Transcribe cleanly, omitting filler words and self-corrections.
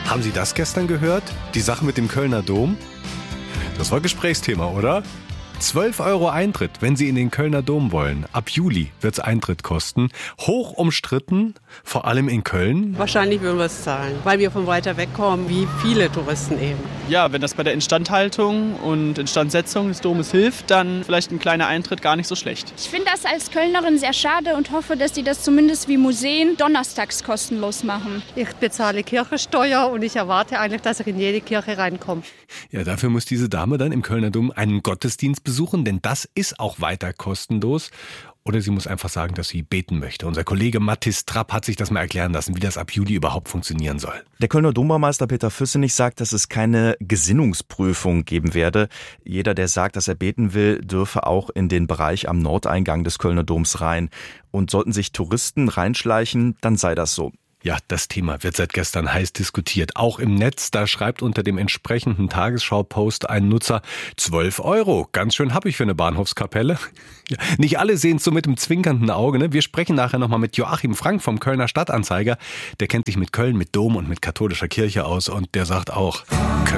Haben Sie das gestern gehört? Die Sache mit dem Kölner Dom? Das war Gesprächsthema, oder? 12 € Eintritt, wenn Sie in den Kölner Dom wollen. Ab Juli wird es Eintritt kosten. Hoch umstritten, vor allem in Köln. Wahrscheinlich würden wir es zahlen, weil wir von weiter weg kommen, wie viele Touristen eben. Ja, wenn das bei der Instandhaltung und Instandsetzung des Domes hilft, dann vielleicht ein kleiner Eintritt gar nicht so schlecht. Ich finde das als Kölnerin sehr schade und hoffe, dass die das zumindest wie Museen donnerstags kostenlos machen. Ich bezahle Kirchensteuer und ich erwarte eigentlich, dass ich in jede Kirche reinkomme. Ja, dafür muss diese Dame dann im Kölner Dom einen Gottesdienst besuchen, denn das ist auch weiter kostenlos. Oder sie muss einfach sagen, dass sie beten möchte. Unser Kollege Mathis Trapp hat sich das mal erklären lassen, wie das ab Juli überhaupt funktionieren soll. Der Kölner Dombaumeister Peter Füssenich sagt, dass es keine Gesinnungsprüfung geben werde. Jeder, der sagt, dass er beten will, dürfe auch in den Bereich am Nordeingang des Kölner Doms rein. Und sollten sich Touristen reinschleichen, dann sei das so. Ja, das Thema wird seit gestern heiß diskutiert. Auch im Netz, da schreibt unter dem entsprechenden Tagesschau-Post ein Nutzer: 12 €, ganz schön happig für eine Bahnhofskapelle. Ja, nicht alle sehen es so mit dem zwinkernden Auge. Ne? Wir sprechen nachher nochmal mit Joachim Frank vom Kölner Stadtanzeiger. Der kennt sich mit Köln, mit Dom und mit katholischer Kirche aus und der sagt auch: